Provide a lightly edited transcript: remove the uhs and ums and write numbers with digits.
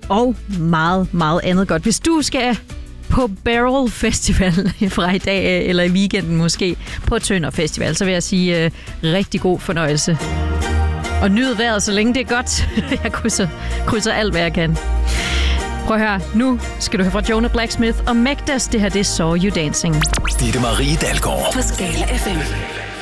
og meget, meget andet godt. Hvis du skal på Barrel Festival fra i dag, eller i weekenden måske, på Tønder Festival, så vil jeg sige rigtig god fornøjelse. Og nyd vejret, så længe det er godt. Jeg krydser alt, hvad jeg kan. Prøv at høre, nu skal du høre fra Jonah Blacksmith og Magdas. Det her, det er Saw You Dancing. Ditte Marie Dalgaard på Skala FM.